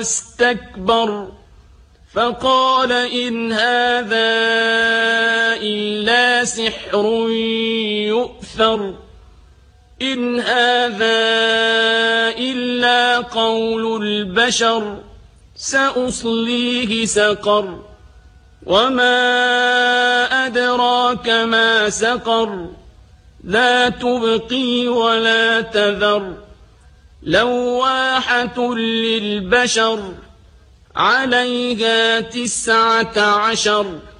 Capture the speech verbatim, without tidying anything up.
واستكبر فقال إن هذا إلا سحر يؤثر إن هذا إلا قول البشر سأصليه سقر وما أدراك ما سقر لا تبقي ولا تذر لواحة للبشر عليها تسعة عشر